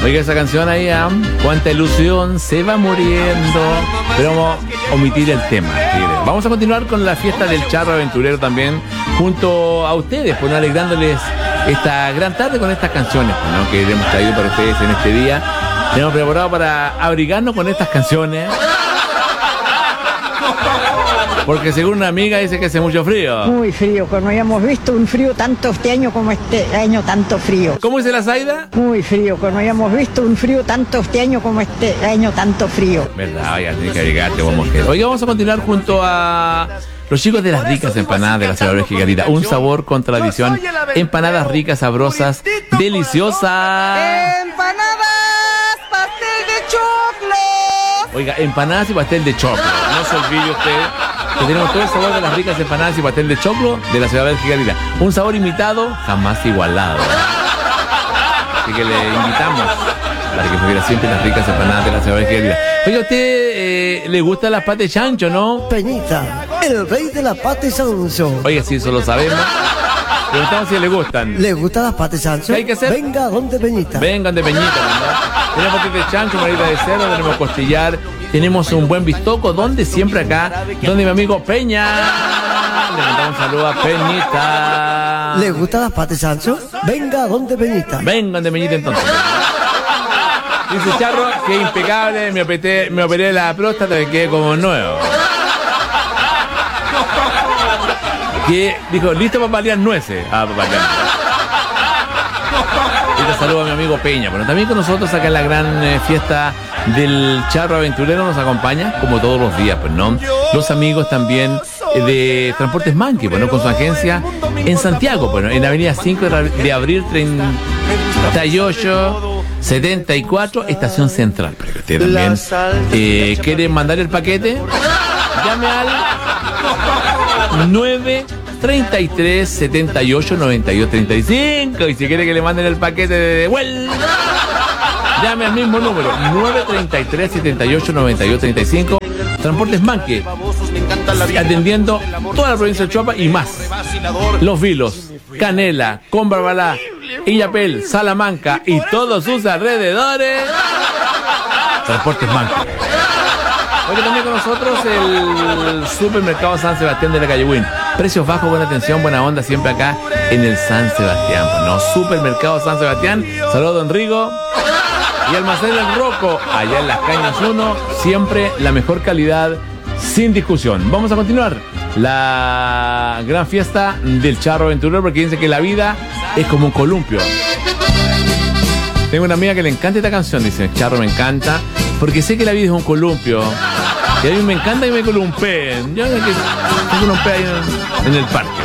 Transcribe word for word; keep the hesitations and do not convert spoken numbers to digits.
Oiga, esa canción ahí, ¿eh? Cuánta ilusión se va muriendo. Pero vamos a omitir el tema. ¿Sí? Vamos a continuar con la fiesta del charro aventurero también, junto a ustedes, pues, ¿no? Alegrándoles esta gran tarde con estas canciones, pues, ¿no? Que hemos traído para ustedes en este día. Tenemos preparado para abrigarnos con estas canciones. Porque según una amiga dice que hace mucho frío. Muy frío, que no habíamos visto un frío tanto este año como este año tanto frío. ¿Cómo dice la Zaida? Muy frío, que no habíamos visto un frío tanto este año como este año tanto frío. Verdad, oiga, tiene que abrigarte, vos mujer. Oiga, vamos a continuar junto a los chicos de las ricas empanadas de la ciudad de Jigarita. Un sabor con tradición. Empanadas ricas, sabrosas, deliciosas. Empanadas, pastel de choclo. Oiga, empanadas y pastel de choclo. No se olvide usted que tenemos todo el sabor de las ricas empanadas y pastel de choclo de la ciudad de Jigarita. Un sabor imitado, jamás igualado. Así que le invitamos para que pudiera siempre las ricas empanadas de la ciudad de Jigarita. Oiga, ¿a usted eh, le gustan las patas de chancho, no? Peñita, el rey de las patas de chancho. Oiga, sí, eso lo sabemos. Preguntamos si le gustan. ¿Le gustan las patas de chancho? ¿Qué hay que hacer? Venga, donde Peñita. Vengan de Peñita, ¿no? Tenemos patas de chancho, marita de cerdo, tenemos costillar, tenemos un buen bistoco, donde siempre acá, donde mi amigo Peña. Le mandamos un saludo a Peñita. ¿Le gustan las patas de chancho? Venga, donde Peñita. Vengan de Peñita entonces. Dice Charro que impecable, me operé, me operé la próstata y quedé como nuevo. Que dijo, listo para paliar nueces. Ah, para paliar. Y te saludo a mi amigo Peña. Bueno, también con nosotros acá en la gran eh, fiesta del charro aventurero nos acompaña, como todos los días, pues, ¿no? Los amigos también eh, de Transportes Manqui, pues, ¿no? Con su agencia en Santiago, pues, ¿no? En Avenida cinco de Abril treinta y ocho setenta y cuatro, Estación Central. Pero que usted también eh, quiere mandar el paquete, llame al nueve treinta y tres setenta y ocho noventa y dos treinta y cinco, y si quiere que le manden el paquete de vuelta, llame al mismo número, nueve treinta y tres setenta y ocho noventa y dos treinta y cinco. Transportes Manque, atendiendo toda la provincia de Choapa y más. Los Vilos, Canela, Combarbalá, Illapel, Salamanca y todos sus alrededores. Transportes Manque. Hoy también con nosotros el supermercado San Sebastián de la calle Win. Precios bajos, buena atención, buena onda siempre acá en el San Sebastián. ¿No? Supermercado San Sebastián. Saludos, don Rigo. Y Almacén del Roco, allá en Las Cañas uno, siempre la mejor calidad, sin discusión. Vamos a continuar la gran fiesta del charro aventurero, porque dice que la vida es como un columpio. Tengo una amiga que le encanta esta canción, dice, charro, me encanta, porque sé que la vida es un columpio. Y a mí me encanta que me columpeen. Yo me columpeo ahí en, en el parque.